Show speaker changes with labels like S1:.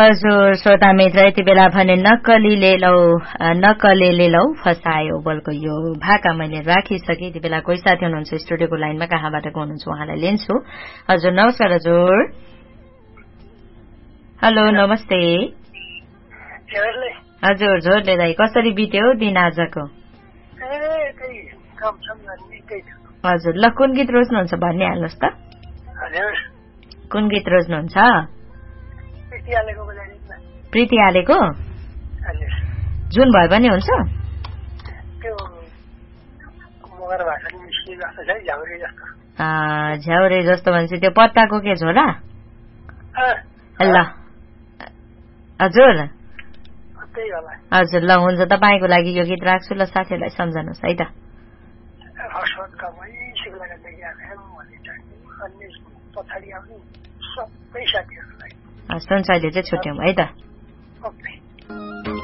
S1: हजुर श्रोता मित्र यति बेला भने नक्कलीले लौ फसायो बोलको यो भाका मैले राखिसके। यति बेला कोही साथी हुनुहुन्छ स्टुडियोको लाइनमा, कहाँबाट को हुनुहुन्छ उहाँलाई लिन्छु। हजुर नमस्कार। हजुर हेलो नमस्ते। हजुर झोरले दाई कसरी बित्यो दिन आजको? हजुर ल कुन गीत रोज्नुहुन्छ भनिहाल्नुहोस् त। कुन गीत रोज्नुहुन्छ? प्रीति आलेको जुन भए पनि हुन्छ। झ्याउरे जस्तो भन्छ त्यो पत्ताको के झोला? ल हजुर हजुर ल हुन्छ तपाईँको लागि यो गीत राख्छु। ल साथीहरूलाई सम्झानुहोस् है त। हुन्छ अहिले चाहिँ छुट्यौँ है त।